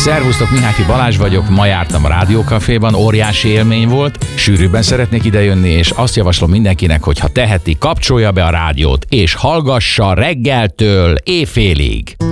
Szervusztok, Mihály Balázs vagyok, ma jártam a Rádiókaféban, óriási élmény volt, sűrűbben szeretnék idejönni, és azt javaslom mindenkinek, hogy ha teheti, kapcsolja be a rádiót, és hallgassa reggeltől éjfélig.